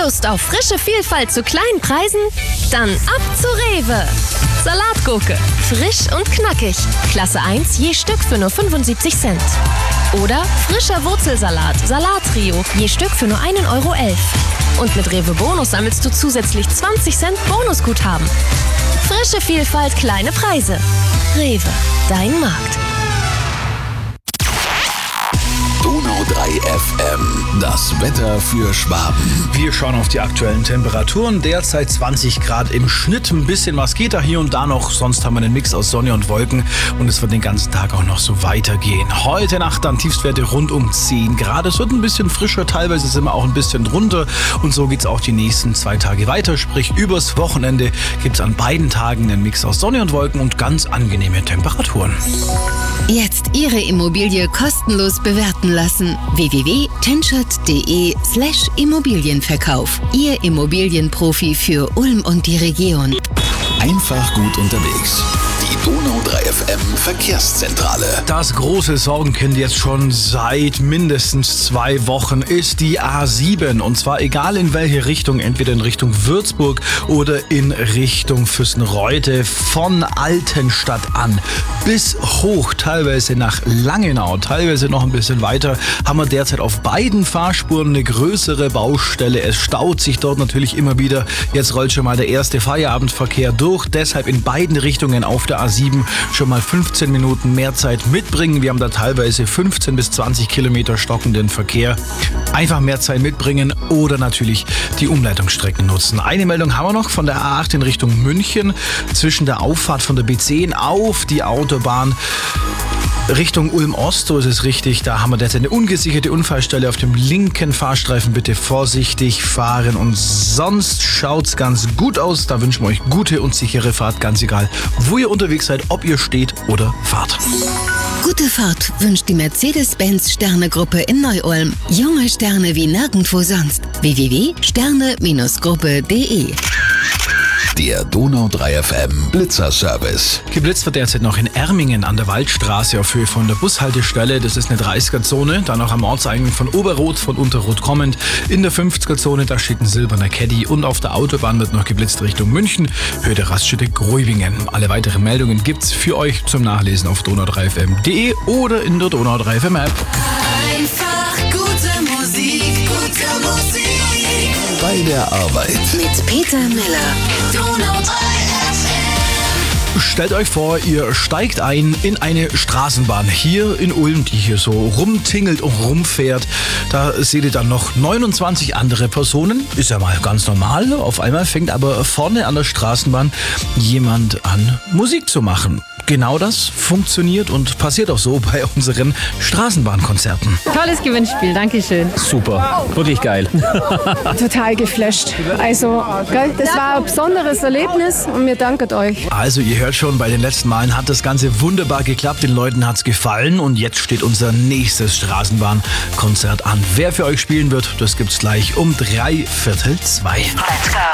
Lust auf frische Vielfalt zu kleinen Preisen? Dann ab zu Rewe. Salatgurke, frisch und knackig. Klasse 1 je Stück für nur 75 Cent. Oder frischer Wurzelsalat, Salattrio, je Stück für nur 1,11 Euro. Und mit Rewe Bonus sammelst du zusätzlich 20 Cent Bonusguthaben. Frische Vielfalt, kleine Preise. Rewe, dein Markt. Donau 3 FM, das Wetter für Schwaben. Wir schauen auf die aktuellen Temperaturen. Derzeit 20 Grad im Schnitt. Ein bisschen was geht da hier und da noch. Sonst haben wir einen Mix aus Sonne und Wolken. Und es wird den ganzen Tag auch noch so weitergehen. Heute Nacht dann Tiefstwerte rund um 10 Grad. Es wird ein bisschen frischer. Teilweise sind wir auch ein bisschen drunter. Und so geht es auch die nächsten 2 Tage weiter. Sprich, übers Wochenende gibt es an beiden Tagen einen Mix aus Sonne und Wolken und ganz angenehme Temperaturen. Jetzt Ihre Immobilie kostenlos bewerten lassen. www.tenschert.de/Immobilienverkauf. Ihr Immobilienprofi für Ulm und die Region. Einfach gut unterwegs. Die Donau 3 FM Verkehrszentrale. Das große Sorgenkind jetzt schon seit mindestens 2 Wochen ist die A7. Und zwar egal in welche Richtung, entweder in Richtung Würzburg oder in Richtung Fürstenreute, von Altenstadt an bis hoch, teilweise nach Langenau, teilweise noch ein bisschen weiter, haben wir derzeit auf beiden Fahrspuren eine größere Baustelle. Es staut sich dort natürlich immer wieder. Jetzt rollt schon mal der erste Feierabendverkehr durch. Deshalb in beiden Richtungen auf der A7 schon mal 15 Minuten mehr Zeit mitbringen. Wir haben da teilweise 15 bis 20 Kilometer stockenden Verkehr. Einfach mehr Zeit mitbringen oder natürlich die Umleitungsstrecken nutzen. Eine Meldung haben wir noch von der A8 in Richtung München. Zwischen der Auffahrt von der B10 auf die Autobahn Richtung Ulm-Ost, so ist es richtig. Da haben wir derzeit eine ungesicherte Unfallstelle auf dem linken Fahrstreifen. Bitte vorsichtig fahren und sonst schaut's ganz gut aus. Da wünschen wir euch gute und sichere Fahrt, ganz egal, wo ihr unterwegs seid, ob ihr steht oder fahrt. Gute Fahrt wünscht die Mercedes-Benz Sterne-Gruppe in Neu-Ulm. Junge Sterne wie nirgendwo sonst. www.sterne-gruppe.de. Der Donau 3 FM Blitzerservice. Geblitzt wird derzeit noch in Ermingen an der Waldstraße auf Höhe von der Bushaltestelle. Das ist eine 30er-Zone. Dann noch am Ortseingang von Oberrot, von Unterrot kommend. In der 50er-Zone, da steht ein silberner Caddy. Und auf der Autobahn wird noch geblitzt Richtung München, Höhe der Raststätte Gruibingen. Alle weiteren Meldungen gibt's für euch zum Nachlesen auf donau3fm.de oder in der Donau 3 FM App. Einfach gute Musik, gute Musik. Bei der Arbeit. Mit Peter Miller. Donau 3 FM. Stellt euch vor, ihr steigt ein in eine Straßenbahn hier in Ulm, die hier so rumtingelt und rumfährt. Da seht ihr dann noch 29 andere Personen. Ist ja mal ganz normal. Auf einmal fängt aber vorne an der Straßenbahn jemand an, Musik zu machen. Genau das funktioniert und passiert auch so bei unseren Straßenbahnkonzerten. Tolles Gewinnspiel, dankeschön. Super, wirklich geil. Total geflasht. Also, das war ein besonderes Erlebnis und wir danken euch. Also ihr hört schon, bei den letzten Malen hat das Ganze wunderbar geklappt, den Leuten hat's gefallen und jetzt steht unser nächstes Straßenbahnkonzert an. Wer für euch spielen wird, das gibt's gleich um 2:45. Let's go.